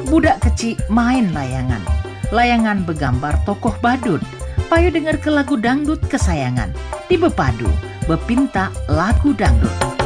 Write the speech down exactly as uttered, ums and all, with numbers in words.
Budak kecil main layangan. Layangan begambar tokoh badut. Payo denger ke lagu dangdut kesayangan. Di bepadu, bepinta lagu dangdut.